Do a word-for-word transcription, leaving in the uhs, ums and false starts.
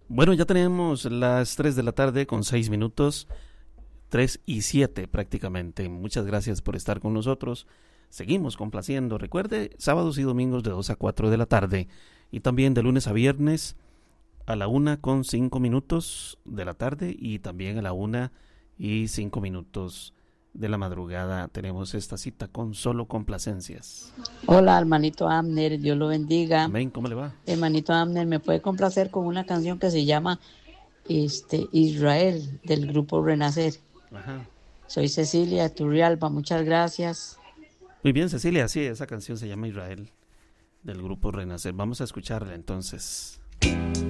Bueno, ya tenemos las tres de la tarde con seis minutos, tres y siete prácticamente. Muchas gracias por estar con nosotros. Seguimos complaciendo. Recuerde, sábados y domingos de dos a cuatro de la tarde y también de lunes a viernes a la una con cinco minutos de la tarde y también a la una y cinco minutos de la madrugada. Tenemos esta cita con Solo Complacencias. Hola, hermanito Abner, Dios lo bendiga. Amén, ¿cómo le va? Hermanito Abner, ¿me puede complacer con una canción que se llama este, Israel, del grupo Renacer? Ajá. Soy Cecilia de Turrialba, muchas gracias. Muy bien, Cecilia, sí, esa canción se llama Israel, del grupo Renacer. Vamos a escucharla entonces.